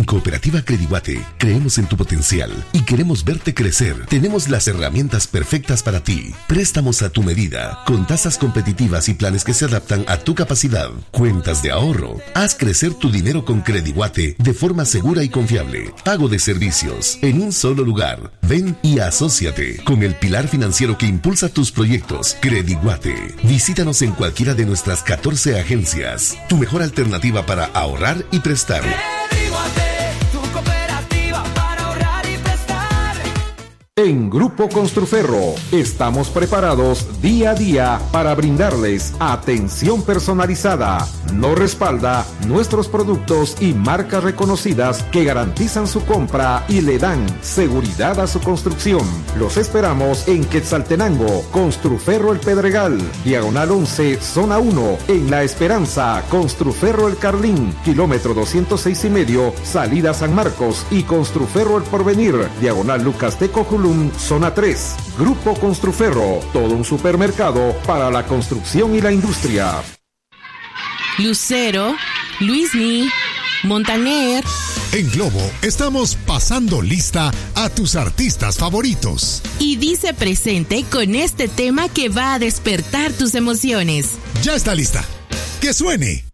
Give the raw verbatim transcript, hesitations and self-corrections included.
En Cooperativa Crediguate creemos en tu potencial y queremos verte crecer. Tenemos las herramientas perfectas para ti. Préstamos a tu medida, con tasas competitivas y planes que se adaptan a tu capacidad. Cuentas de ahorro. Haz crecer tu dinero con Crediguate de forma segura y confiable. Pago de servicios en un solo lugar. Ven y asóciate con el pilar financiero que impulsa tus proyectos. Crediguate. Visítanos en cualquiera de nuestras catorce agencias. Tu mejor alternativa para ahorrar y prestar. En Grupo Construferro estamos preparados día a día para brindarles atención personalizada. Nos respalda nuestros productos y marcas reconocidas que garantizan su compra y le dan seguridad a su construcción. Los esperamos en Quetzaltenango, Construferro El Pedregal, Diagonal once, Zona uno, en La Esperanza, Construferro El Carlín, kilómetro doscientos seis y medio, salida San Marcos, y Construferro El Porvenir, Diagonal Lucas de Coculum, Zona tres. Grupo Construferro, todo un supermercado para la construcción y la industria. Lucero, Luismi, Montaner. En Globo estamos pasando lista a tus artistas favoritos. Y dice presente con este tema que va a despertar tus emociones. Ya está lista. ¡Que suene!